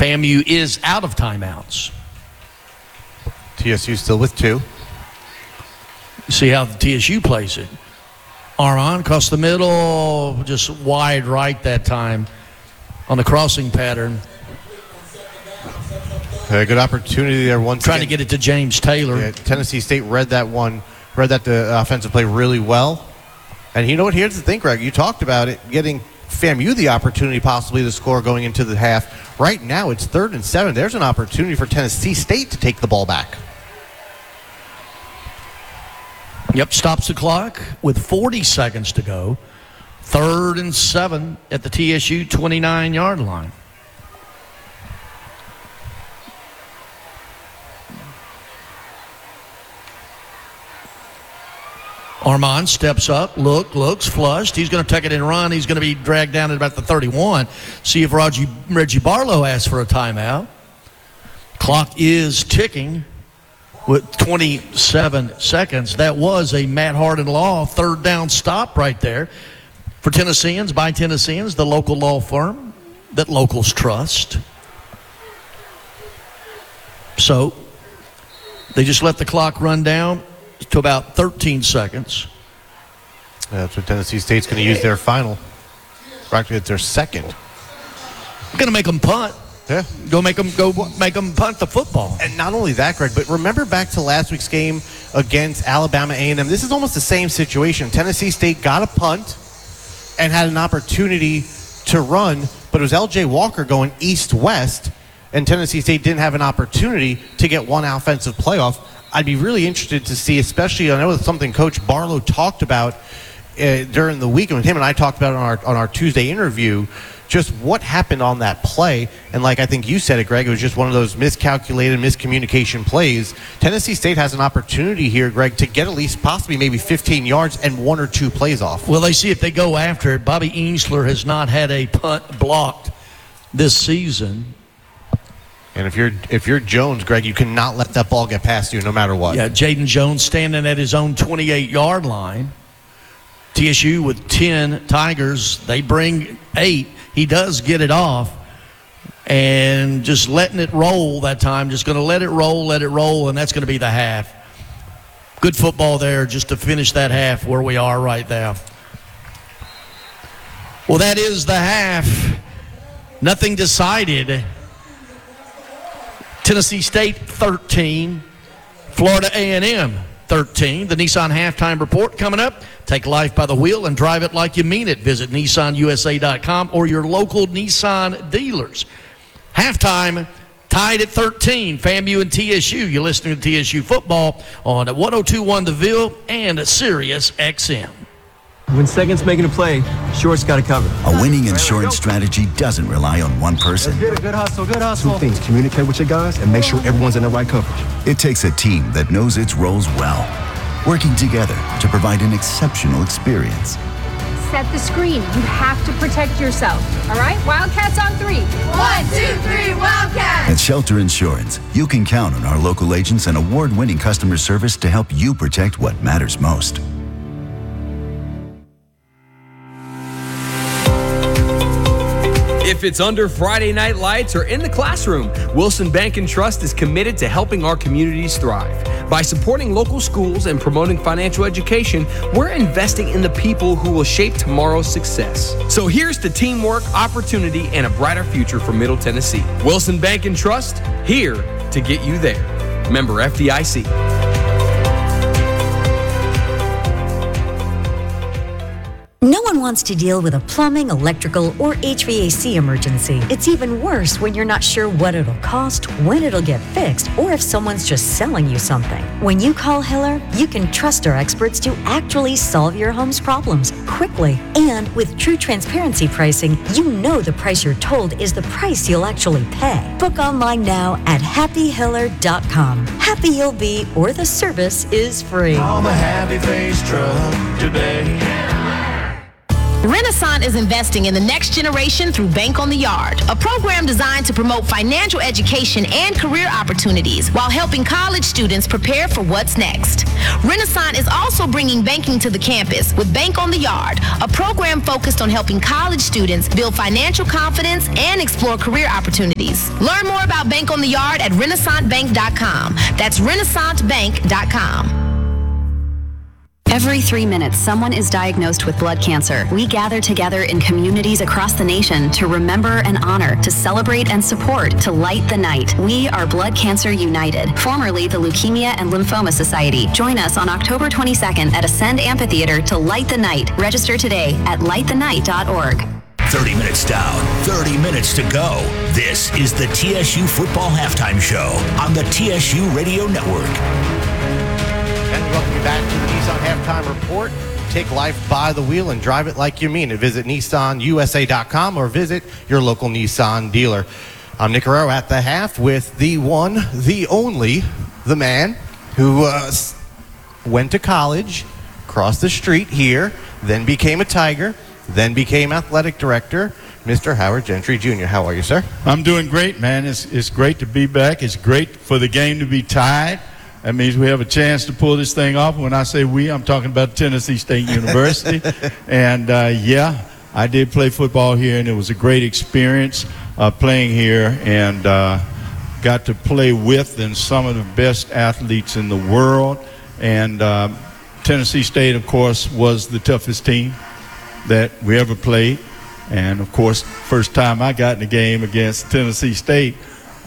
FAMU is out of timeouts. TSU still with 2. See how the TSU plays it. Armand across the middle, just wide right that time on the crossing pattern. A good opportunity there once Trying again. to get it to James Taylor. Yeah, Tennessee State read that offensive play really well. And you know what? Here's the thing, Greg. You talked about it, getting FAMU the opportunity possibly to score going into the half. Right now, it's 3rd and 7. There's an opportunity for Tennessee State to take the ball back. Yep, stops the clock with 40 seconds to go. 3rd and 7 at the TSU 29-yard line. Armand steps up, looks, flushed. He's going to take it and run. He's going to be dragged down at about the 31. See if Reggie Barlow asks for a timeout. Clock is ticking with 27 seconds. That was a Matt Hardin Law 3rd down stop right there for Tennesseans, by Tennesseans, the local law firm that locals trust. So they just let the clock run down to about 13 seconds. That's what Tennessee State's going to use their final. Actually, it's their second. Going to make them punt. Yeah. Go make them punt the football. And not only that, Greg, but remember back to last week's game against Alabama A&M. This is almost the same situation. Tennessee State got a punt and had an opportunity to run, but it was L.J. Walker going east-west, and Tennessee State didn't have an opportunity to get one offensive playoff. I'd be really interested to see, especially, I know it's something Coach Barlow talked about during the week, and him and I talked about it on our Tuesday interview, just what happened on that play. And like I think you said it, Greg, it was just one of those miscalculated, miscommunication plays. Tennessee State has an opportunity here, Greg, to get at least possibly maybe 15 yards and 1 or 2 plays off. Well, they see if they go after it. Bobby Eensler has not had a punt blocked this season. And if you're Jones, Greg, you cannot let that ball get past you no matter what. Yeah, Jaden Jones standing at his own 28-yard line. TSU with 10 Tigers. They bring 8. He does get it off. And just letting it roll that time. Just going to let it roll, and that's going to be the half. Good football there just to finish that half where we are right now. Well, that is the half. Nothing decided. Tennessee State 13, Florida A&M 13. The Nissan Halftime Report coming up. Take life by the wheel and drive it like you mean it. Visit NissanUSA.com or your local Nissan dealers. Halftime tied at 13, FAMU and TSU. You're listening to TSU football on 102.1 The Ville and Sirius XM. When Second's making a play, Short's got to cover. A winning insurance strategy doesn't rely on one person. Good hustle, good hustle. Two things: communicate with your guys and make sure everyone's in the right coverage. It takes a team that knows its roles well, working together to provide an exceptional experience. Set the screen. You have to protect yourself. All right? Wildcats on 3. 1, 2, 3, Wildcats! At Shelter Insurance, you can count on our local agents and award-winning customer service to help you protect what matters most. If it's under Friday night lights or in the classroom, Wilson Bank and Trust is committed to helping our communities thrive. By supporting local schools and promoting financial education, we're investing in the people who will shape tomorrow's success. So here's to teamwork, opportunity, and a brighter future for Middle Tennessee. Wilson Bank and Trust, here to get you there. Member FDIC. No one wants to deal with a plumbing, electrical, or HVAC emergency. It's even worse when you're not sure what it'll cost, when it'll get fixed, or if someone's just selling you something. When you call Hiller, you can trust our experts to actually solve your home's problems quickly. And with true transparency pricing, you know the price you're told is the price you'll actually pay. Book online now at happyhiller.com. Happy you'll be, or the service is free. Call the Happy Face Truck today. Renaissance is investing in the next generation through Bank on the Yard, a program designed to promote financial education and career opportunities while helping college students prepare for what's next. Renaissance is also bringing banking to the campus with Bank on the Yard, a program focused on helping college students build financial confidence and explore career opportunities. Learn more about Bank on the Yard at renaissancebank.com. That's renaissancebank.com. Every 3 minutes, someone is diagnosed with blood cancer. We gather together in communities across the nation to remember and honor, to celebrate and support, to light the night. We are Blood Cancer United, formerly the Leukemia and Lymphoma Society. Join us on October 22nd at Ascend Amphitheater to light the night. Register today at lightthenight.org. 30 minutes down, 30 minutes to go. This is the TSU Football Halftime Show on the TSU Radio Network. And welcome you back to the Nissan Halftime Report. Take life by the wheel and drive it like you mean it. Visit NissanUSA.com or visit your local Nissan dealer. I'm Nick Guerrero at the half with the one, the only, the man who went to college, crossed the street here, then became a Tiger, then became athletic director, Mr. Howard Gentry Jr. How are you, sir? I'm doing great, man. It's great to be back. It's great for the game to be tied. That means we have a chance to pull this thing off. When I say we, I'm talking about Tennessee State University. And, yeah, I did play football here, and it was a great experience playing here, and got to play with and some of the best athletes in the world. And Tennessee State, of course, was the toughest team that we ever played. And, of course, first time I got in the game against Tennessee State,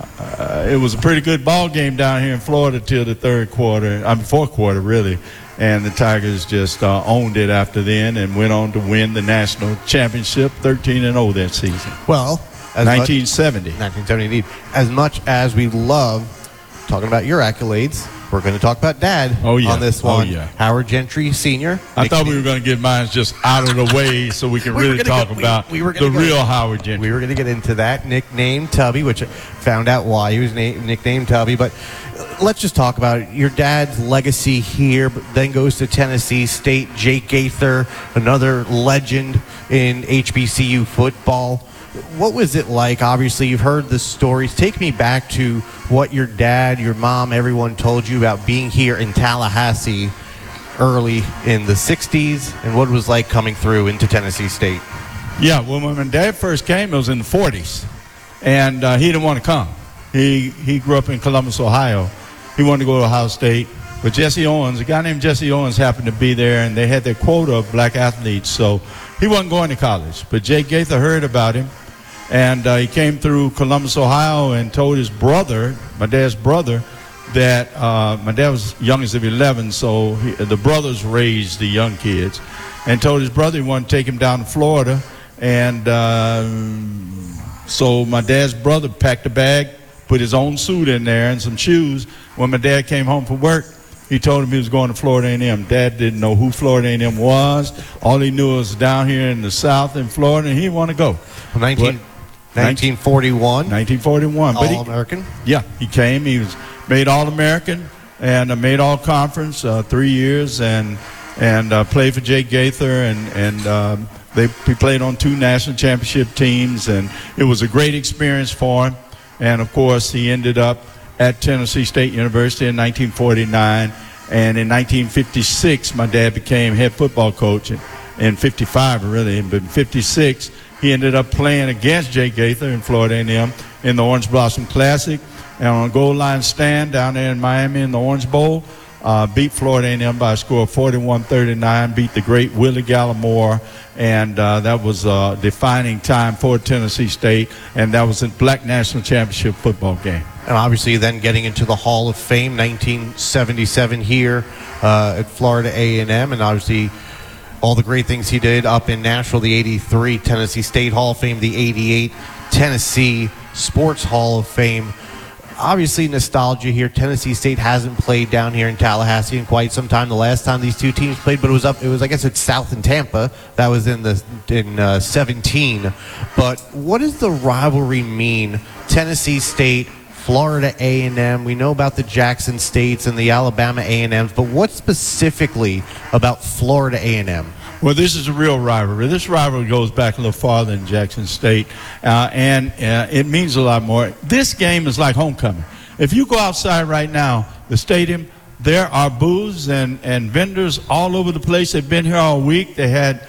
it was a pretty good ball game down here in Florida till the fourth quarter, really. And the Tigers just owned it after then and went on to win the national championship 13-0 that season. Well, 1970. 1970 indeed. As much as we love talking about your accolades, we're going to talk about Dad on this one. Howard Gentry Sr. I thought we were going to get mine just out of the way so we can really talk about the real Howard Gentry. We were going to get into that, nickname Tubby, which I found out why he was nicknamed Tubby. But let's just talk about it. Your dad's legacy here, but then goes to Tennessee State. Jake Gaither, another legend in HBCU football. What was it like? Obviously, you've heard the stories. Take me back to what your dad, your mom, everyone told you about being here in Tallahassee early in the 60s and what it was like coming through into Tennessee State. Yeah, well, when my dad first came, it was in the 40s, and he didn't want to come. He grew up in Columbus, Ohio. He wanted to go to Ohio State, but Jesse Owens, a guy named Jesse Owens happened to be there, and they had their quota of black athletes, so he wasn't going to college. But Jake Gaither heard about him, and he came through Columbus, Ohio, and told his brother, my dad's brother, that my dad was youngest of 11, so the brothers raised the young kids, and told his brother he wanted to take him down to Florida. And so my dad's brother packed a bag, put his own suit in there and some shoes. When my dad came home from work, he told him he was going to Florida A&M. Dad didn't know who Florida A&M was. All he knew was down here in the South in Florida, and he didn't want to go. 1941. 1941. All-American? Yeah, he came. He was made All-American and made All-Conference 3 years and played for Jake Gaither. And he played on 2 national championship teams, and it was a great experience for him. And, of course, he ended up at Tennessee State University in 1949. And in 1956, my dad became head football coach. In 55, really, but in 56, he ended up playing against Jake Gaither in Florida A&M in the Orange Blossom Classic. And on a goal line stand down there in Miami in the Orange Bowl, beat Florida A&M by a score of 41-39, beat the great Willie Gallimore, and that was a defining time for Tennessee State, and that was a black national championship football game. And obviously then getting into the Hall of Fame, 1977 here at Florida A&M, and obviously all the great things he did up in Nashville, the 83 Tennessee State Hall of Fame, the 88 Tennessee Sports Hall of Fame. Obviously nostalgia here. Tennessee State hasn't played down here in Tallahassee in quite some time. The last time these two teams played, but it was I guess it's South and Tampa. That was in 17. But what does the rivalry mean? Tennessee State, Florida A&M. We know about the Jackson States and the Alabama A&Ms, but what specifically about Florida A&M? Well, this is a real rivalry. This rivalry goes back a little farther than Jackson State, and it means a lot more. This game is like homecoming. If you go outside right now, the stadium, there are booths and vendors all over the place. They've been here all week. They had,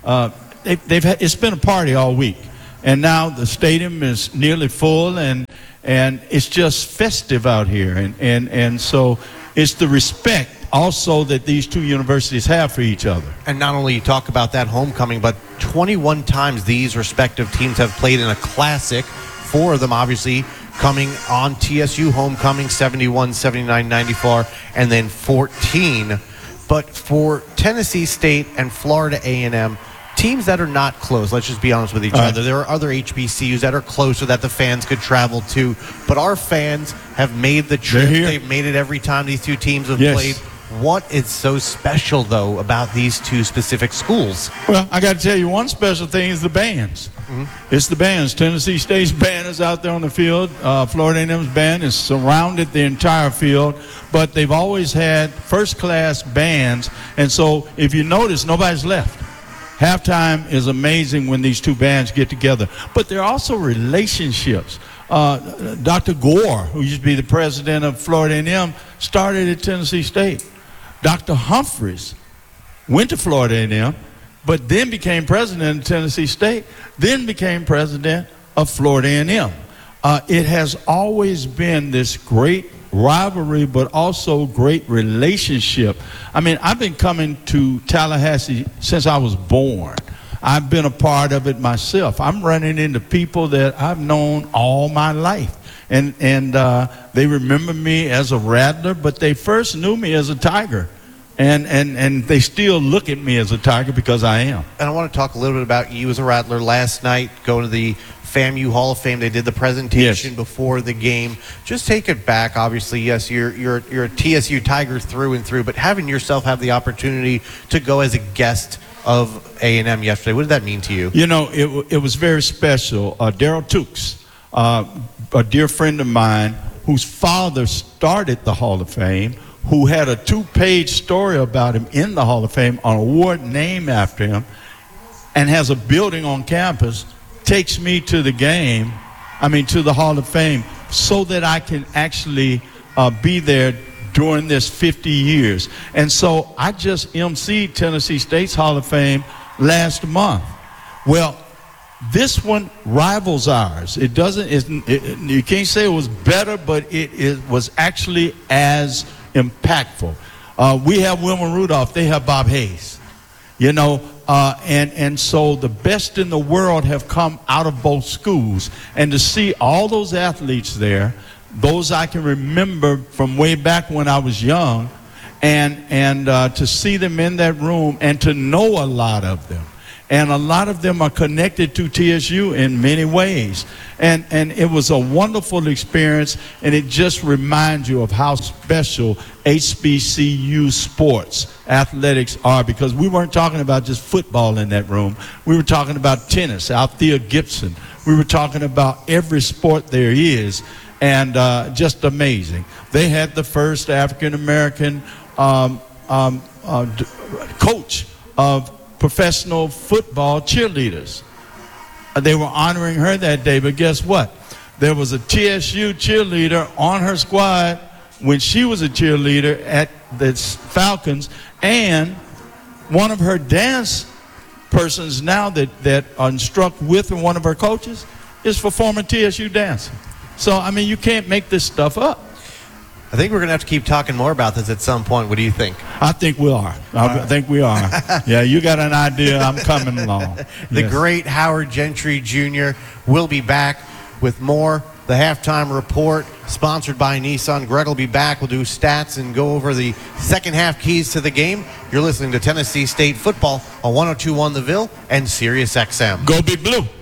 it's been a party all week. And now the stadium is nearly full, and it's just festive out here. And so it's the respect also that these two universities have for each other. And not only you talk about that homecoming, but 21 times these respective teams have played in a classic. 4 of them obviously coming on TSU homecoming, 71, 79, 94, and then 14. But for Tennessee State and Florida A&M, teams that are not close, let's just be honest with each other. There are other HBCUs that are closer that the fans could travel to, but our fans have made the trip. They've made it every time these two teams have played. What is so special, though, about these two specific schools? Well, I got to tell you, one special thing is the bands. It's the bands. Tennessee State's band is out there on the field. Florida A&M's band is surrounded the entire field, but they've always had first-class bands, and so if you notice, nobody's left. Halftime is amazing when these two bands get together, but there are also relationships. Dr. Gore, who used to be the president of Florida A&M, started at Tennessee State. Dr. Humphreys went to Florida A&M, but then became president of Tennessee State, then became president of Florida A&M. It has always been this great rivalry, but also great relationship. I mean, I've been coming to Tallahassee since I was born. I've been a part of it myself. I'm running into people that I've known all my life. And they remember me as a Rattler, but they first knew me as a Tiger. And they still look at me as a Tiger because I am. And I want to talk a little bit about you as a Rattler. Last night, going to the FAMU Hall of Fame, they did the presentation before the game. Just take it back. Obviously, yes, you're a TSU Tiger through and through, but having yourself have the opportunity to go as a guest of A&M yesterday, what did that mean to you? You know, it was very special. Daryl Tukes, a dear friend of mine whose father started the Hall of Fame, who had a 2-page story about him in the Hall of Fame, an award named after him, and has a building on campus, takes me to the game, to the Hall of Fame, so that I can actually be there during this 50 years. And so I just emceed Tennessee State's Hall of Fame last month. Well, this one rivals ours. It doesn't, you can't say it was better, but it was actually as impactful. We have Wilma Rudolph, they have Bob Hayes, and so the best in the world have come out of both schools. And to see all those athletes there, those I can remember from way back when I was young, and to see them in that room and to know a lot of them. And a lot of them are connected to TSU in many ways. And it was a wonderful experience, and it just reminds you of how special HBCU sports, athletics are, because we weren't talking about just football in that room. We were talking about tennis, Althea Gibson. We were talking about every sport there is, and just amazing. They had the first African-American coach of professional football cheerleaders. They were honoring her that day, but guess what? There was a TSU cheerleader on her squad when she was a cheerleader at the Falcons, and one of her dance persons now that are instruct with her, one of her coaches, is for former TSU dancer. So, you can't make this stuff up. I think we're going to have to keep talking more about this at some point. What do you think? I think we are. I think we are. Yeah, you got an idea. I'm coming along. The great Howard Gentry Jr. will be back with more. The halftime report, sponsored by Nissan. Greg will be back. We'll do stats and go over the second half keys to the game. You're listening to Tennessee State football on 102.1 The Ville and Sirius XM. Go Big Blue.